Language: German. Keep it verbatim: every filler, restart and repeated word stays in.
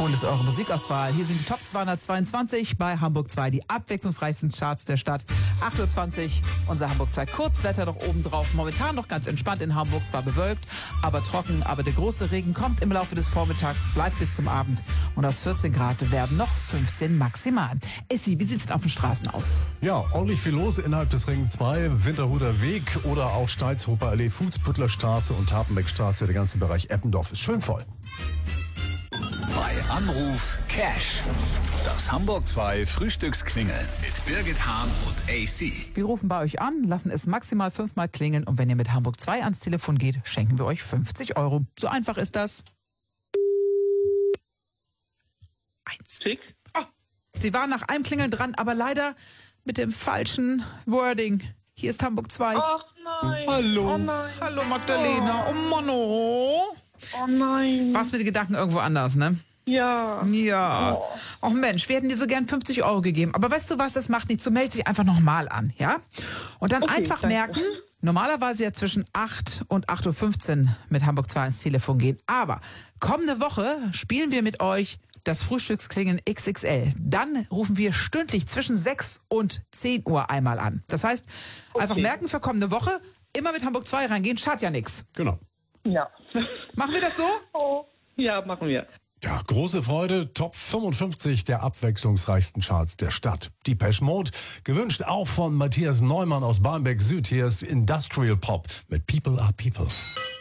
Cool ist eure Musikauswahl. Hier sind die Top zweihundertzweiundzwanzig bei Hamburg zwei, die abwechslungsreichsten Charts der Stadt. acht Uhr zwanzig, unser Hamburg zwei Kurzwetter noch oben drauf. Momentan noch ganz entspannt in Hamburg, zwar bewölkt, aber trocken. Aber der große Regen kommt im Laufe des Vormittags, bleibt bis zum Abend. Und aus vierzehn Grad werden noch fünfzehn maximal. Essi, wie sieht's denn auf den Straßen aus? Ja, ordentlich viel los innerhalb des Ring zwei, Winterhuder Weg oder auch Steilshofer Allee, Fußbüttler Straße und Tapenbeckstraße. Der ganze Bereich Eppendorf ist schön voll. Bei Anruf Cash. Das Hamburg zwei Frühstücksklingeln mit Birgit Hahn und A C. Wir rufen bei euch an, lassen es maximal fünfmal klingeln und wenn ihr mit Hamburg zwei ans Telefon geht, schenken wir euch fünfzig Euro. So einfach ist das. Eins. Schick. Oh, sie waren nach einem Klingeln dran, aber leider mit dem falschen Wording. Hier ist Hamburg zwei. Ach nein. Hallo. Oh nein. Hallo Magdalena. Oh Mann, oh. Oh nein. Warst mit den Gedanken irgendwo anders, ne? Ja. Ja. Oh. Ach Mensch, wir hätten dir so gern fünfzig Euro gegeben. Aber weißt du was, das macht nichts. So melde dich einfach nochmal an, ja? Und dann Okay, einfach danke. merken, normalerweise ja zwischen acht und acht Uhr fünfzehn mit Hamburg zwei ans Telefon gehen. Aber kommende Woche spielen wir mit euch das Frühstücksklingeln X X L. Dann rufen wir stündlich zwischen sechs und zehn Uhr einmal an. Das heißt, einfach Okay. merken für kommende Woche, immer mit Hamburg zwei reingehen, schadet ja nichts. Genau. Ja. Machen wir das so? Oh. Ja, machen wir. Ja, große Freude, Top fünfundfünfzig der abwechslungsreichsten Charts der Stadt. Depeche Mode, gewünscht auch von Matthias Neumann aus Barmbek Süd. Hier ist Industrial Pop mit People Are People.